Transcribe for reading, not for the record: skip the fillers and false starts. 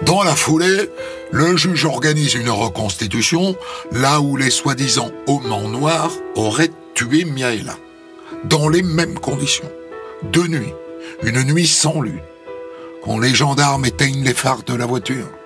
Dans la foulée, le juge organise une reconstitution là où les soi-disant hommes en noir auraient tué Miaela. Dans les mêmes conditions. De nuit. Une nuit sans lune. Quand les gendarmes éteignent les phares de la voiture.